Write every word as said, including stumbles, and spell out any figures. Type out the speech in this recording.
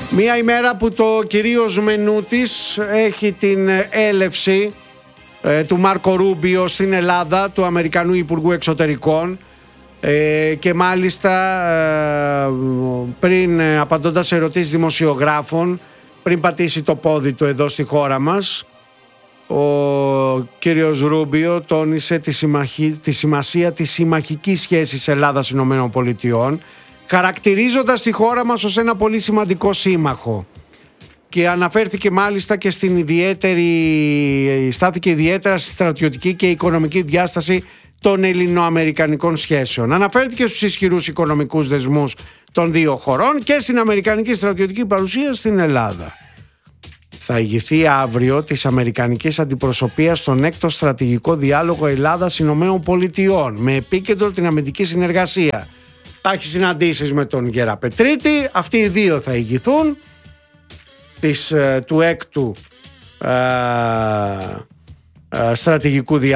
Μία ημέρα που το κυρίως μενού της έχει την έλευση ε, του Μάρκο Ρούμπιο στην Ελλάδα, του Αμερικανού Υπουργού Εξωτερικών, ε, και μάλιστα ε, πριν ε, απαντώντας σε ερωτήσεις δημοσιογράφων, πριν πατήσει το πόδι του εδώ στη χώρα μας, ο κύριος Ρούμπιο τόνισε τη, συμμαχή, τη σημασία της συμμαχικής σχέσης Ελλάδας-Ηνωμένων Πολιτειών, χαρακτηρίζοντας τη χώρα μας ως ένα πολύ σημαντικό σύμμαχο, και αναφέρθηκε μάλιστα και στην ιδιαίτερη, στάθηκε ιδιαίτερα στη στρατιωτική και οικονομική διάσταση των ελληνοαμερικανικών σχέσεων. Αναφέρθηκε στους ισχυρούς οικονομικούς δεσμούς των δύο χωρών και στην αμερικανική στρατιωτική παρουσία στην Ελλάδα. Θα ηγηθεί αύριο της αμερικανικής αντιπροσωπείας στον έκτο στρατηγικό διάλογο Ελλάδας-Ηνωμένων Πολιτειών, με επίκεντρο την αμυντική συνεργασία. Θα έχει συναντήσεις με τον Γεραπετρίτη. Αυτοί οι δύο θα ηγηθούν της, του έκτου ε, ε, στρατηγικού διαλόγου